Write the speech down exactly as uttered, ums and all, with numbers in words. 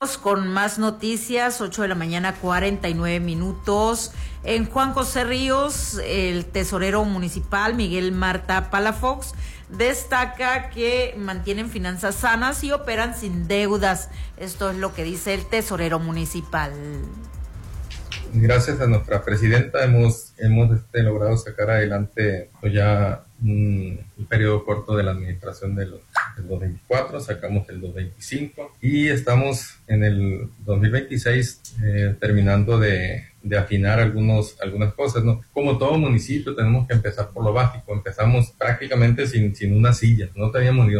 Con más noticias, ocho de la mañana, cuarenta y nueve minutos. En Juan José Ríos, el tesorero municipal Miguel Marta Palafox destaca que mantienen finanzas sanas y operan sin deudas. Esto es lo que dice el tesorero municipal. Gracias a nuestra presidenta hemos hemos este, logrado sacar adelante pues ya un, un periodo corto de la administración de los, del dos mil veinticuatro, sacamos el dos mil veinticinco y estamos en el dos mil veintiséis eh, terminando de, de afinar algunos algunas cosas, ¿no? Como todo municipio tenemos que empezar por lo básico, empezamos prácticamente sin, sin una silla, no teníamos ni